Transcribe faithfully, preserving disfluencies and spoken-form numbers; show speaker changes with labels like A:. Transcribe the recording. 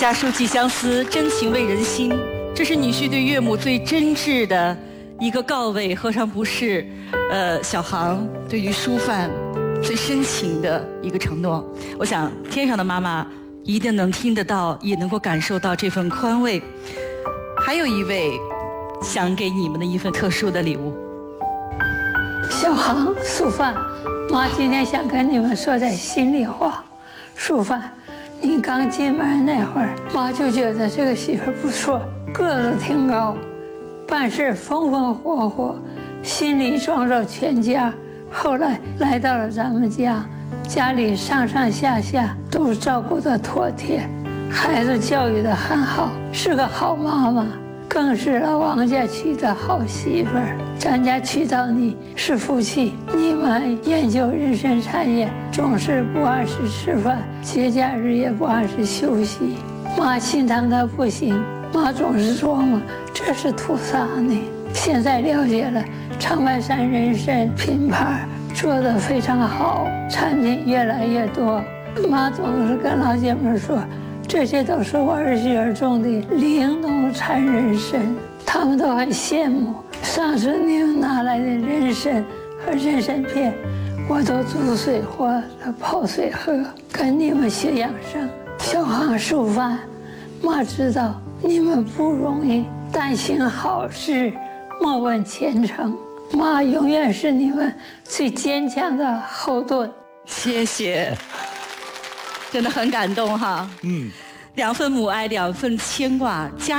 A: 家书寄相思，真情慰人心。这是女婿对岳母最真挚的一个告慰，何尝不是？呃，小航对于书范最深情的一个承诺。我想，天上的妈妈一定能听得到，也能够感受到这份宽慰。还有一位想给你们的一份特殊的礼物。
B: 小航、素范，妈今天想跟你们说点心里话。素范，你刚进门那会儿，妈就觉得这个媳妇不错，个子挺高，办事风风火火，心里装着全家。后来来到了咱们家，家里上上下下都照顾得妥帖，孩子教育得很好，是个好妈妈，更是老王家娶的好媳妇儿。咱家娶到你是福气，你们研究人参产业，总是不按时吃饭，节假日也不按时休息。妈心疼的不行，妈总是琢磨这是图啥呢？现在了解了，长白山人参品牌做得非常好，产品越来越多。妈总是跟老姐妹说，这些都是我儿媳妇种的玲珑产人参，他们都很羡慕。上次你们拿来的人参和人参片，我都煮水或者泡水喝，跟你们学养生。小航、素范，妈知道你们不容易，但行好事，莫问前程。妈永远是你们最坚强的后盾。
A: 谢谢，真的很感动哈。嗯，两份母爱，两份牵挂。家